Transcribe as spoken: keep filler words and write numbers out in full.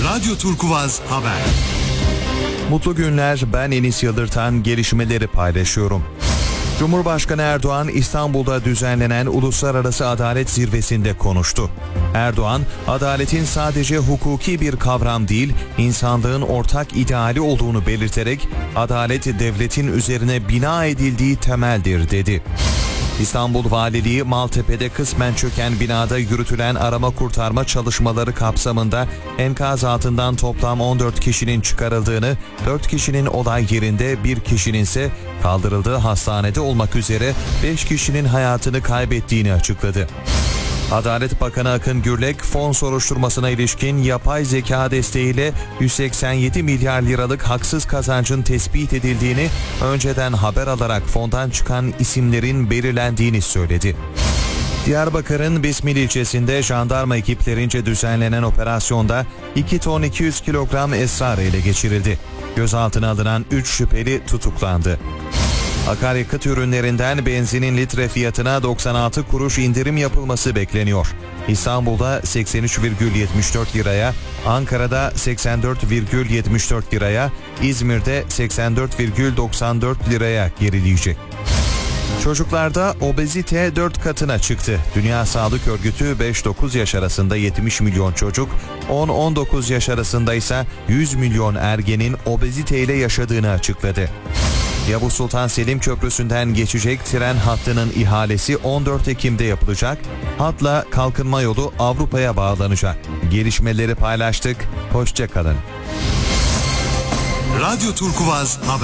Radyo Turkuvaz Haber. Mutlu günler, ben Enis Yıldırtan, gelişmeleri paylaşıyorum. Cumhurbaşkanı Erdoğan, İstanbul'da düzenlenen Uluslararası Adalet Zirvesi'nde konuştu. Erdoğan, adaletin sadece hukuki bir kavram değil, insanlığın ortak ideali olduğunu belirterek, adalet devletin üzerine bina edildiği temeldir dedi. İstanbul Valiliği, Maltepe'de kısmen çöken binada yürütülen arama kurtarma çalışmaları kapsamında enkaz altından toplam on dört kişinin çıkarıldığını, dört kişinin olay yerinde, bir kişinin ise kaldırıldığı hastanede olmak üzere beş kişinin hayatını kaybettiğini açıkladı. Adalet Bakanı Akın Gürlek, fon soruşturmasına ilişkin yapay zeka desteğiyle yüz seksen yedi milyar liralık haksız kazancın tespit edildiğini, önceden haber alarak fondan çıkan isimlerin belirlendiğini söyledi. Diyarbakır'ın Bismil ilçesinde jandarma ekiplerince düzenlenen operasyonda iki ton iki yüz kilogram esrar ele geçirildi. Gözaltına alınan üç şüpheli tutuklandı. Akaryakıt ürünlerinden benzinin litre fiyatına doksan altı kuruş indirim yapılması bekleniyor. İstanbul'da seksen üç virgül yetmiş dört liraya, Ankara'da seksen dört virgül yetmiş dört liraya, İzmir'de seksen dört virgül doksan dört liraya gerileyecek. Çocuklarda obezite dört katına çıktı. Dünya Sağlık Örgütü beş dokuz yaş arasında yetmiş milyon çocuk, on on dokuz yaş arasında ise yüz milyon ergenin obeziteyle yaşadığını açıkladı. Yavuz Sultan Selim Köprüsü'nden geçecek tren hattının ihalesi on dört Ekim'de yapılacak. Hatla kalkınma yolu Avrupa'ya bağlanacak. Gelişmeleri paylaştık. Hoşça kalın. Radyo Turkuvaz Haber.